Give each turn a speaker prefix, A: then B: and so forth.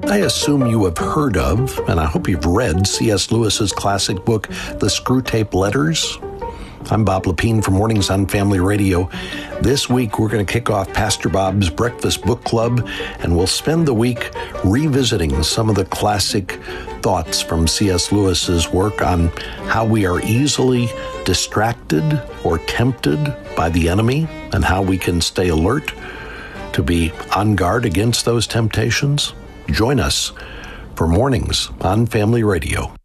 A: I assume you have heard of, and I hope you've read, C.S. Lewis's classic book, The Screwtape Letters. I'm Bob Lepine from Mornings on Family Radio. This week, we're going to kick off Pastor Bob's Breakfast Book Club, and we'll spend the week revisiting some of the classic thoughts from C.S. Lewis's work on how we are easily distracted or tempted by the enemy and how we can stay alert to be on guard against those temptations. Join us for Mornings on Family Radio.